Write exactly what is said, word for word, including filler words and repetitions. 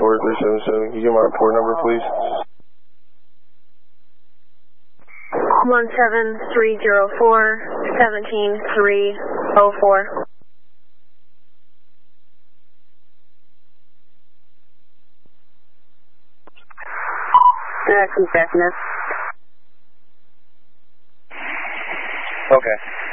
four three seven seven. Can you get my report number, please? one seven three zero four, seventeen three oh four. Uh, concessionist. Okay.